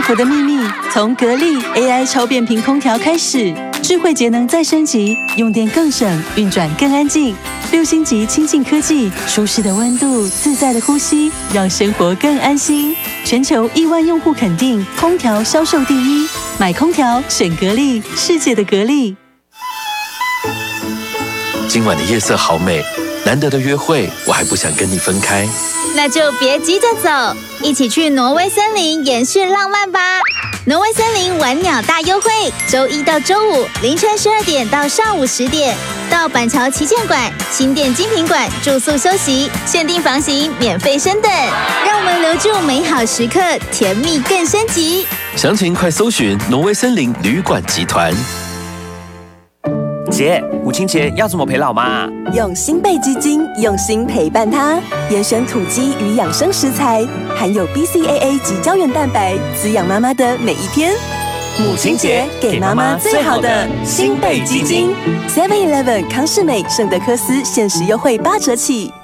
福的秘密，从格力 AI 超变频空调开始，智慧节能再升级，用电更省，运转更安静。6星级清净科技，舒适的温度，自在的呼吸，让生活更安心。全球亿万用户肯定，空调销售第一，买空调选格力，世界的格力。 今晚的夜色好美，难得的约会，我还不想跟你分开。 那就别急着走，一起去挪威森林延续浪漫吧！挪威森林晚鸟大优惠，周一到周五凌晨12点到上午10点，到板桥旗舰馆、新店精品馆住宿休息，限定房型免费升等，让我们留住美好时刻，甜蜜更升级。 详情快搜寻挪威森林旅馆集团。 姐，母亲节要怎么陪老妈？ 用新贝基金用心陪伴她，严选土鸡与养生食材，含有 BCAA 及胶原蛋白，滋养妈妈的每一天。母亲节给妈妈最好的新贝基金 ，7-Eleven 康士美圣德科斯限时优惠8折起。